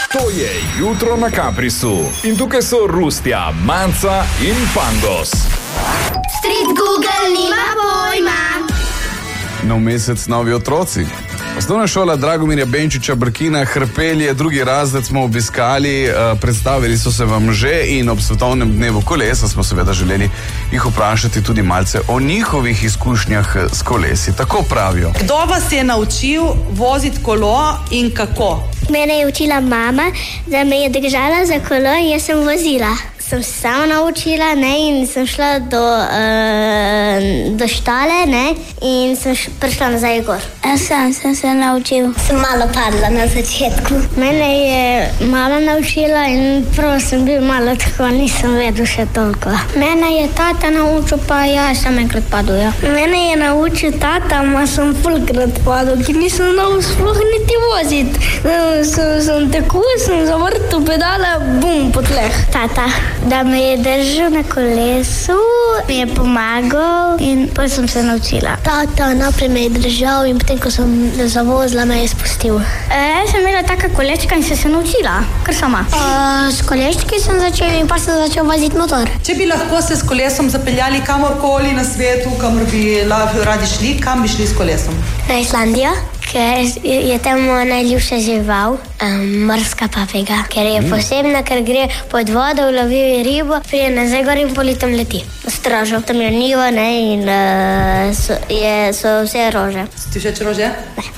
To je Jutro na Kaprisu. In tukaj so Rustja, Manca in Pangos. Street Google nima pojma. Nov mesec, novi otroci. Osnovna šola Dragomirja Benčiča Brkina, Hrpelje, 2. razred smo obiskali, predstavili so se vam že in ob svetovnem dnevu kolesa smo seveda želeli jih vprašati tudi malce o njihovih izkušnjah s kolesi. Tako pravijo. Kdo vas je naučil voziti kolo in kako? Mene je učila mama, da me je držala za kolo in jaz sem vozila. Sem se sama naučila, in sem šla do štale, in sem prišla nazaj gor. Sam sem se naučil. Sem malo padla na začetku. Mene je mama naučila in prvo sem bil malo tako, nisem vedel še toliko. Mene je tata naučil, pa jaz sem enkrat padel, ja. Mene je naučil tata, ma sem fulkrat padel, ki nisem znal sploh niti voziti. Sem tako, sem zavrtel pedale, bum, po tleh. Tata, da me je držal na kolesu, mi je pomagal in potem sem se naučila. Tata naprej me je držal in potem, ko sem zavozila, me je spustil. Jaz sem imela taka kolečka in sem se naučila, kar sama. S kolečki sem začela in pa sem začel voziti motor. Če bi lahko se s kolesom zapeljali kamorkoli na svetu, kamor bi radi šli, kam bi šli s kolesom? Na Islandijo, ker je tam najljubša žival, morska papiga, ker je posebna, ker gre pod vodo, lovi ribo, prije nazaj gor in politom leti. Strožo, tam je nivo, in so vse rože. Ti všeč rože?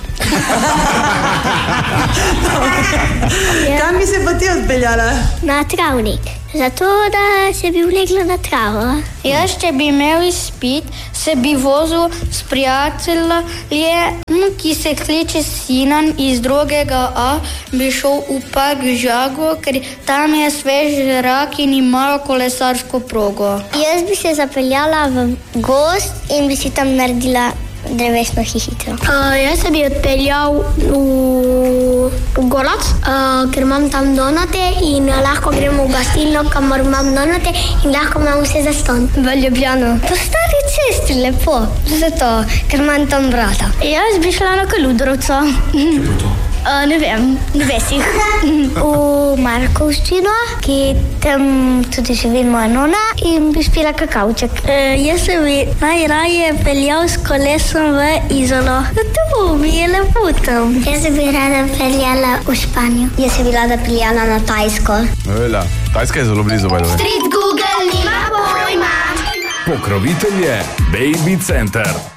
Kam bi se pa ti odpeljala? Na travnik. Zato, da se bi vlegla na travo. Jaz, če bi imel izpit, se bi vozil s prijateljem, ki se kliče Sinan iz 2. A, bi šel v park Žago, ker tam je svež zrak in imajo kolesarsko progo. Jaz bi se zapeljala v gozd in bi si tam naredila drevesno hišico. Jaz se bi odpeljal v Golac, ker imam tam donate in lahko gremo v gostilno, kamor imam donate in lahko imam vse zastonj. V Ljubljano. Po stari cesti, lepo. Zato, ker imam tam brata. Jaz bi šla na Kaludrovco. Kje bo to? Ne vem, na Vesih. V Markovščino, ki tam tudi živi moja nona in bi spila kakavček. Jaz se bi najraje peljal s kolesom v Izolo. Tu mi je lepo tam. Jaz se bi rada peljala v Španijo. Jaz se bi rada peljala na Tajsko. Tajska je zelo blizu, by the way. Street Google nima pojma. Pokrovitelj je Baby Center.